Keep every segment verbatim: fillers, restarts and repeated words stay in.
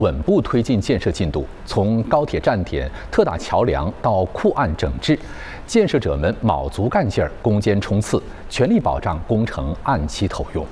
稳步推进建设进度，从高铁站点、特大桥梁到库岸整治，建设者们卯足干劲儿，攻坚冲刺，全力保障工程按期投用。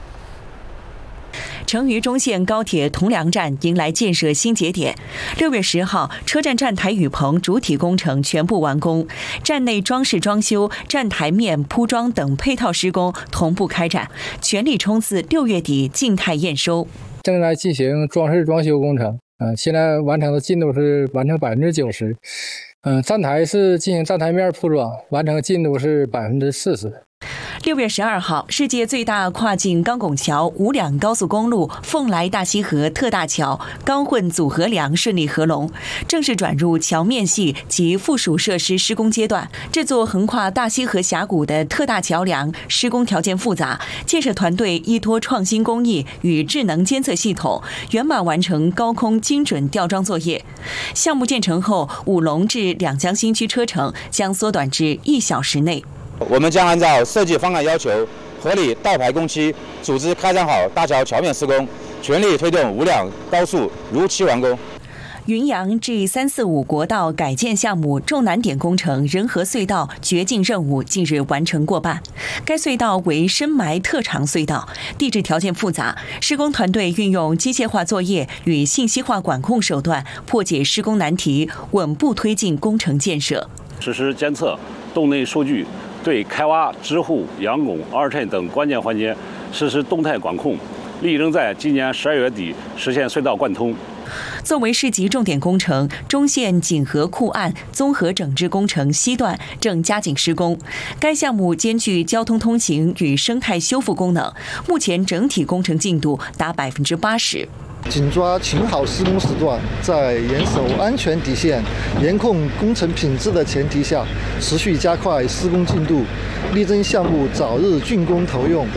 成渝中线高铁铜梁站迎来建设新节点。六月十号，车站站台雨棚主体工程全部完工，站内装饰装修、站台面铺装等配套施工同步开展，全力冲刺六月底静态验收。 正在进行装饰装修工程，啊、呃，现在完成的进度是完成百分之九十。嗯，站台是进行站台面铺装，完成进度是百分之四十。 六月十二号，世界最大跨境钢拱桥五两高速公路凤来大溪河特大桥钢混组合梁顺利合龙，正式转入桥面系及附属设施施工阶段。这座横跨大溪河峡谷的特大桥梁施工条件复杂，建设团队依托创新工艺与智能监测系统，圆满完成高空精准吊装作业。项目建成后，五龙至两江新区车程将缩短至一小时内。 我们将按照设计方案要求，合理倒排工期，组织开展好大桥桥面施工，全力推动五两高速如期完工。 云阳 G 三四五国道改建项目重难点工程仁和隧道掘进任务近日完成过半。该隧道为深埋特长隧道，地质条件复杂，施工团队运用机械化作业与信息化管控手段，破解施工难题，稳步推进工程建设。 实施监测洞内数据，对开挖、支护、仰拱、二衬等关键环节实施动态管控，力争在今年十二月底实现隧道贯通。 作为市级重点工程，中线锦河库岸综合整治工程西段正加紧施工。该项目兼具交通通行与生态修复功能，目前整体工程进度达百分之八十。 紧抓琴好施工时段，在严守安全底线、严控工程品质的前提下，持续加快施工进度，力争项目早日竣工投用。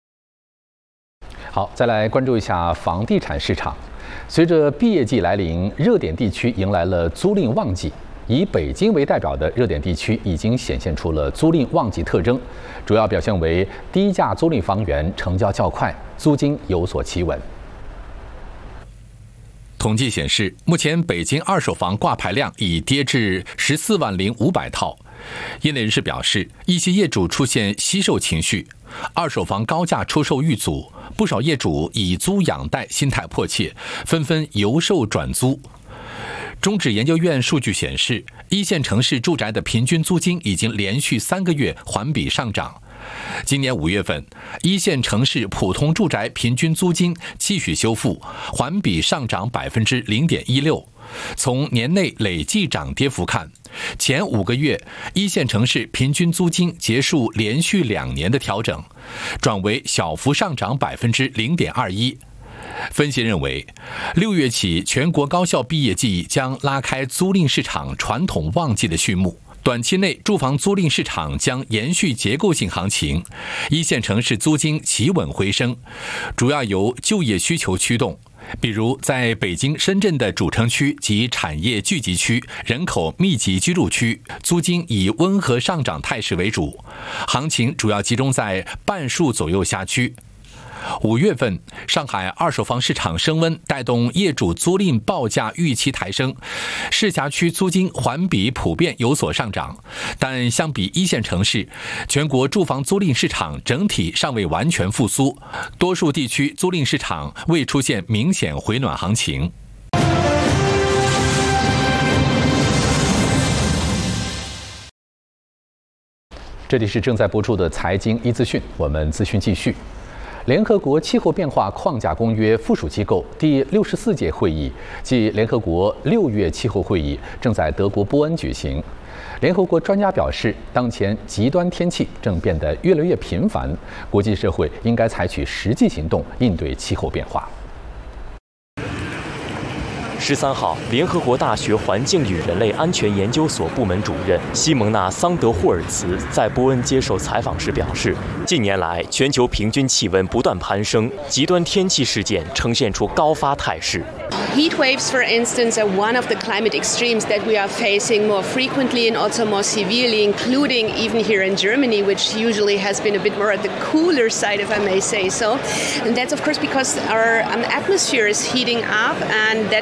好，再来关注一下房地产市场。随着毕业季来临，热点地区迎来了租赁旺季。以北京为代表的热点地区已经显现出了租赁旺季特征，主要表现为低价租赁房源成交较快，租金有所企稳。 统计显示，目前北京二手房挂牌量已跌至十四万零五百套。业内人士表示，一些业主出现惜售情绪，二手房高价出售遇阻，不少业主以租养贷心态迫切，纷纷由售转租。中指研究院数据显示，一线城市住宅的平均租金已经连续三个月环比上涨。今年五月份，一线城市普通住宅平均租金继续修复，环比上涨百分之零点一六。从年内累计涨跌幅看，前五个月一线城市平均租金结束连续两年的调整，转为小幅上涨百分之零点二一。分析认为，六月起全国高校毕业季将拉开租赁市场传统旺季的序幕。短期内，住房租赁市场将延续结构性行情，一线城市租金企稳回升，主要由就业需求驱动。比如，在北京、深圳的主城区及产业聚集区、人口密集居住区，租金以温和上涨态势为主，行情主要集中在半数左右辖区。五月份，上海二手房市场升温，带动业主租赁报价预期抬升，市辖区租金环比普遍有所上涨。但相比一线城市，全国住房租赁市场整体尚未完全复苏，多数地区租赁市场未出现明显回暖行情。 这里是正在播出的财经一资讯，我们资讯继续。联合国气候变化框架公约附属机构第六十四届会议即联合国六月气候会议正在德国波恩举行。联合国专家表示，当前极端天气正变得越来越频繁，国际社会应该采取实际行动应对气候变化。 十三号，联合国大学环境与人类安全研究所部门主任西蒙娜·桑德霍尔茨在波恩接受采访时表示，近年来全球平均气温不断攀升，极端天气事件呈现出高发态势。 Heat waves, for instance, are one of the climate extremes that we are facing more frequently and also more severely, including even here in Germany, which usually has been a bit more at the cooler side, if I may say so. And that's, of course, because our um, atmosphere is heating up, and that